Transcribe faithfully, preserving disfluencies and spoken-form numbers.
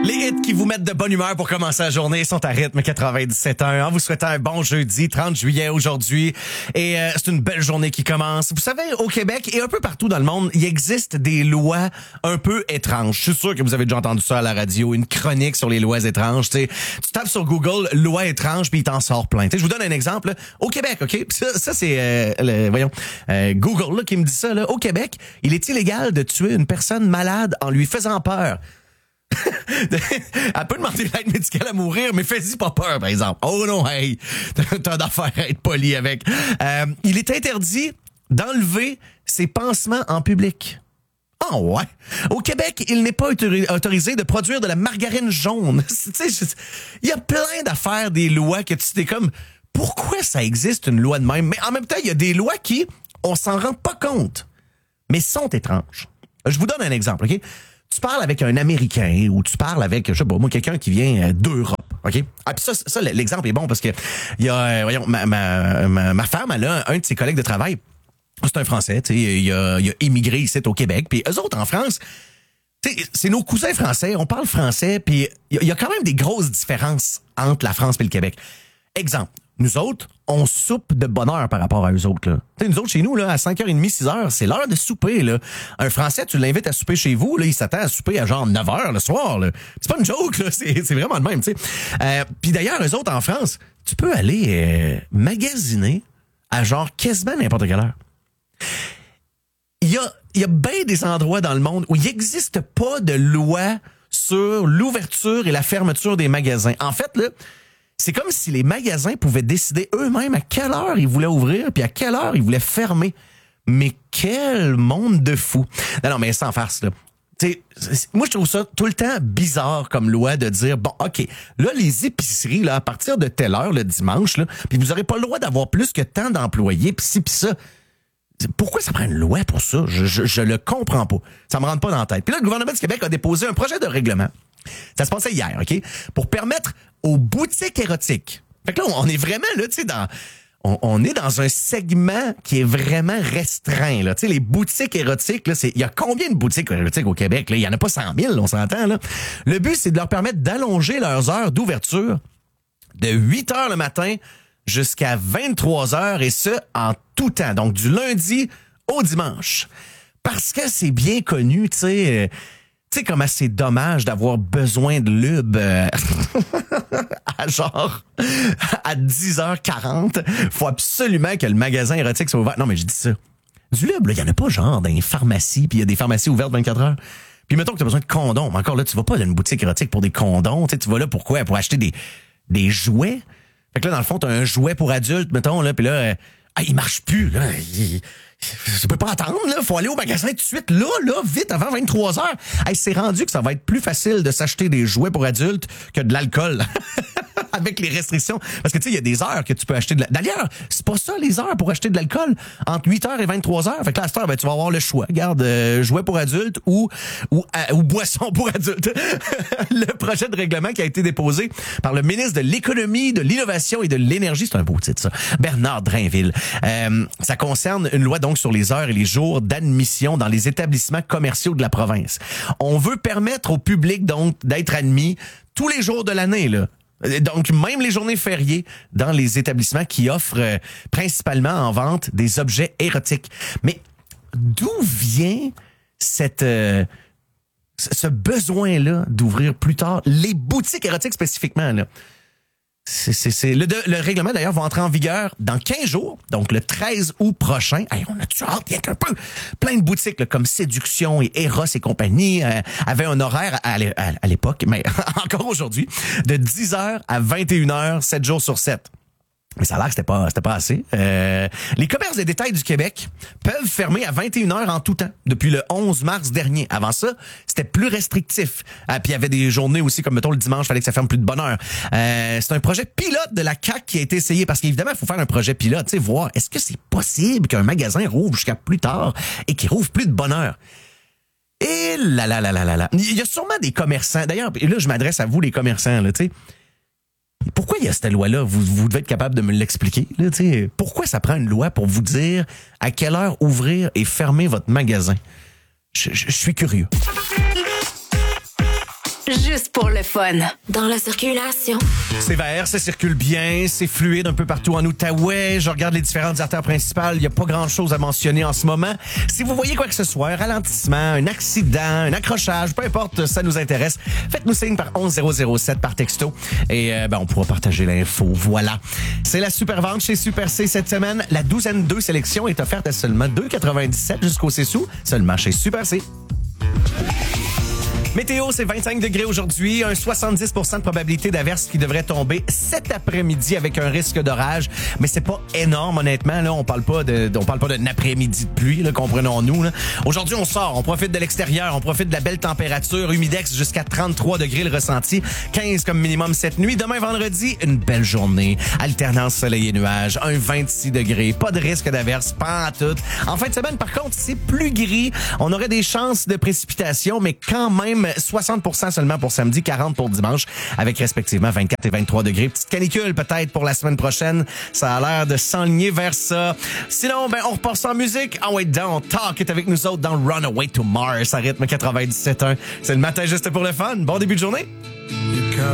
Les hits qui vous mettent de bonne humeur pour commencer la journée sont à rythme quatre-vingt-dix-sept un. En vous souhaitant un bon jeudi, trente juillet aujourd'hui. Et euh, c'est une belle journée qui commence. Vous savez, au Québec et un peu partout dans le monde, il existe des lois un peu étranges. Je suis sûr que vous avez déjà entendu ça à la radio, une chronique sur les lois étranges. Tu sais, tu tapes sur Google « loi étrange » puis il t'en sort plein. Tu sais, je vous donne un exemple. Là. Au Québec, OK? Ça, ça c'est, euh, le, voyons, euh, Google là, qui me dit ça. Là. Au Québec, il est illégal de tuer une personne malade en lui faisant peur. Elle peut demander l'aide médicale à mourir, mais fais-y pas peur, par exemple. Oh non, hey, t'as d'affaires à être poli avec. Euh, il est interdit d'enlever ses pansements en public. Ah oh, ouais. Au Québec, il n'est pas autorisé de produire de la margarine jaune. Tu sais, il y a plein d'affaires, des lois que tu t'es comme, pourquoi ça existe une loi de même? Mais en même temps, il y a des lois qui, on s'en rend pas compte, mais sont étranges. Je vous donne un exemple, OK? Tu parles avec un Américain ou tu parles avec, je sais pas, moi, quelqu'un qui vient d'Europe, OK? Ah, puis ça, ça, l'exemple est bon parce que il y a, voyons, ma, ma, ma, ma femme, elle a un de ses collègues de travail, c'est un Français, tu sais, il a, il a immigré ici au Québec, puis eux autres en France, tu sais, c'est nos cousins français, on parle français, puis il y a quand même des grosses différences entre la France et le Québec. Exemple. Nous autres, on soupe de bonne heure par rapport à eux autres. Là. T'sais, nous autres, chez nous, là, à cinq heures trente, six heures, c'est l'heure de souper. Là. Un Français, tu l'invites à souper chez vous, là, il s'attend à souper à genre neuf heures le soir. Là. C'est pas une joke, là, c'est, c'est vraiment le même. Euh, Puis d'ailleurs, eux autres, en France, tu peux aller euh, magasiner à genre quasiment n'importe quelle heure. Il y a, il y a bien des endroits dans le monde où il n'existe pas de loi sur l'ouverture et la fermeture des magasins. En fait, là, c'est comme si les magasins pouvaient décider eux-mêmes à quelle heure ils voulaient ouvrir puis à quelle heure ils voulaient fermer. Mais quel monde de fous. Non, non, mais sans farce, là. T'sais, moi, je trouve ça tout le temps bizarre comme loi de dire, bon, OK, là, les épiceries, là, à partir de telle heure, le dimanche, là, puis vous n'aurez pas le droit d'avoir plus que tant d'employés, puis ci, puis ça. Pourquoi ça prend une loi pour ça? Je, je, je le comprends pas. Ça me rentre pas dans la tête. Puis là, le gouvernement du Québec a déposé un projet de règlement. Ça se passait hier, OK? Pour permettre aux boutiques érotiques. Fait que là, on est vraiment, là, tu sais, dans... On, on est dans un segment qui est vraiment restreint, là. Tu sais, les boutiques érotiques, là, c'est... Il y a combien de boutiques érotiques au Québec, là? Il y en a pas cent mille, on s'entend, là. Le but, c'est de leur permettre d'allonger leurs heures d'ouverture de huit heures le matin jusqu'à vingt-trois heures, et ce, en tout temps. Donc, du lundi au dimanche. Parce que c'est bien connu, tu sais... Euh, Tu sais comment c'est dommage d'avoir besoin de lube euh, à genre à dix heures quarante. Faut absolument que le magasin érotique soit ouvert. Non, mais je dis ça. Du lube, là, il y en a pas genre dans les pharmacies, puis il y a des pharmacies ouvertes vingt-quatre heures. Puis mettons que tu as besoin de condoms. Mais encore là, tu vas pas dans une boutique érotique pour des condoms. Tu sais, tu vas là pour quoi? Pour acheter des, des jouets. Fait que là, dans le fond, tu as un jouet pour adultes, mettons, là, puis là, euh, ah, il marche plus. Là, il, je peux pas attendre, là. Faut aller au magasin tout de suite, là, là, vite, avant vingt-trois heures. Hey, c'est rendu que ça va être plus facile de s'acheter des jouets pour adultes que de l'alcool. Avec les restrictions. Parce que, tu sais, il y a des heures que tu peux acheter de l'alcool. D'ailleurs, c'est pas ça, les heures pour acheter de l'alcool. Entre huit heures et vingt-trois heures. Fait que là, à cette heure, ben, tu vas avoir le choix. Regarde, euh, jouets pour adultes ou, ou, euh, ou boissons pour adultes. Le projet de règlement qui a été déposé par le ministre de l'Économie, de l'Innovation et de l'Énergie. C'est un beau titre, ça. Bernard Drinville. Euh, ça concerne une loi, donc, sur les heures et les jours d'admission dans les établissements commerciaux de la province. On veut permettre au public, donc, d'être admis tous les jours de l'année, là. Donc, même les journées fériées dans les établissements qui offrent euh, principalement en vente des objets érotiques. Mais d'où vient cette euh, ce besoin-là d'ouvrir plus tard les boutiques érotiques spécifiquement, là? C'est, c'est, c'est le, le règlement, d'ailleurs, va entrer en vigueur dans quinze jours, donc le treize août prochain. Hey, on a-tu hâte? Il y a un peu plein de boutiques là, comme Séduction et Eros et compagnie euh, avaient un horaire à, à, à l'époque, mais encore aujourd'hui, de dix heures à vingt et une heures, sept jours sur sept. Mais ça a l'air que c'était pas, c'était pas assez. Euh, les commerces de détail du Québec peuvent fermer à vingt et une heures en tout temps depuis le onze mars dernier. Avant ça, c'était plus restrictif. Ah, puis il y avait des journées aussi, comme mettons le dimanche, fallait que ça ferme plus de bonne heure. Euh, c'est un projet pilote de la C A Q qui a été essayé parce qu'évidemment, il faut faire un projet pilote, tu sais, voir est-ce que c'est possible qu'un magasin rouvre jusqu'à plus tard et qu'il rouvre plus de bonne heure. Et là, là, là, là, là, là. Il y a sûrement des commerçants. D'ailleurs, là, je m'adresse à vous, les commerçants, là, tu sais. Pourquoi il y a cette loi-là? Vous, vous devez être capable de me l'expliquer. Là, t'sais. Pourquoi ça prend une loi pour vous dire à quelle heure ouvrir et fermer votre magasin? Je, je, je suis curieux. juste pour le fun. Dans la circulation. C'est vert, ça circule bien, c'est fluide un peu partout en Outaouais. Je regarde les différentes artères principales, il n'y a pas grand-chose à mentionner en ce moment. Si vous voyez quoi que ce soit, un ralentissement, un accident, un accrochage, peu importe, ça nous intéresse, faites-nous signe par onze zéro zéro sept par texto et euh, ben, on pourra partager l'info. Voilà. C'est la super vente chez Super C cette semaine. La douzaine deux sélection est offerte à seulement deux quatre-vingt-dix-sept jusqu'au six sous, seulement chez Super C. Météo, c'est vingt-cinq degrés aujourd'hui, un soixante-dix pour cent de probabilité d'averse qui devrait tomber cet après-midi avec un risque d'orage, mais c'est pas énorme honnêtement là, on parle pas de on parle pas d'un après-midi de pluie là, comprenons-nous là. Aujourd'hui, on sort, on profite de l'extérieur, on profite de la belle température, humidex jusqu'à trente-trois degrés le ressenti, quinze comme minimum cette nuit. Demain vendredi, une belle journée, alternance soleil et nuages, un vingt-six degrés, pas de risque d'averse, pas en tout. En fin de semaine par contre, c'est plus gris, on aurait des chances de précipitation mais quand même soixante pour cent seulement pour samedi, quarante pour dimanche, avec respectivement vingt-quatre et vingt-trois degrés. Petite canicule peut-être pour la semaine prochaine. Ça a l'air de s'enligner vers ça. Sinon, ben on repart sans musique. Ah ouais, down, Talk est avec nous autres dans Runaway to Mars à rythme quatre-vingt-dix-sept un. C'est le matin juste pour le fun. Bon début de journée.